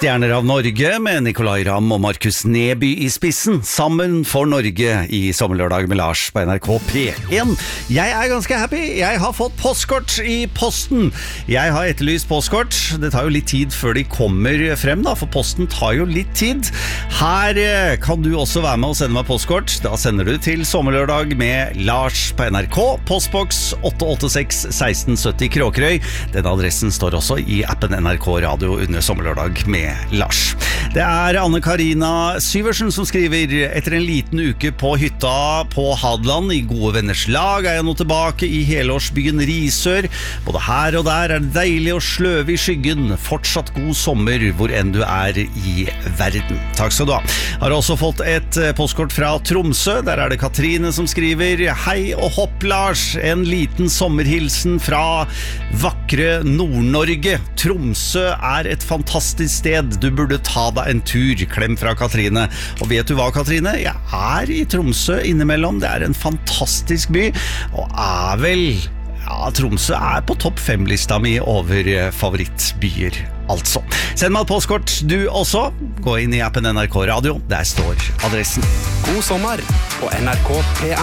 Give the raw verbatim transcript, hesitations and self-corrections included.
Stjerner av Norge med Nicolai Ramm og Markus Neby i spissen, sammen for Norge i Sommerlørdag med Lars på N R K P en. Jeg er ganske happy, jeg har fått postkort i posten. Jeg har etterlyst postkort, det tar jo litt tid før de kommer frem da, for posten tar jo litt tid. Her kan du også være med og sende meg postkort. Da sender du til Sommerlørdag med Lars på N R K, postboks åtte åtte seks et seks syv zero Kråkerøy. Den adressen står også i appen N R K Radio under Sommerlørdag med Lars. Det er Anne-Karina Syversen som skriver: etter en liten uke på hytta på Hadeland i gode venners lag er jeg nå tilbake i helårsbyen Risør. Både her og der er det deilig å sløve i skyggen. Fortsatt god sommer hvor enn du er i verden. Takk skal du ha. Har også fått et postkort fra Tromsø. Der er det Katrine som skriver: hei og hopp Lars, en liten sommerhilsen fra vakre Nord-Norge. Tromsø er et fantastisk sted, du burde ta deg en tur. Klem fra Katrine. Og vet du hva, Katrine? Jeg er i Tromsø innimellom. Det er en fantastisk by, og er vel, ja, Tromsø er på topp fem-lista mi over favorittbyer, altså. Send meg et postkort du også. Gå inn i appen N R K Radio, der står adressen. God sommer på N R K P en.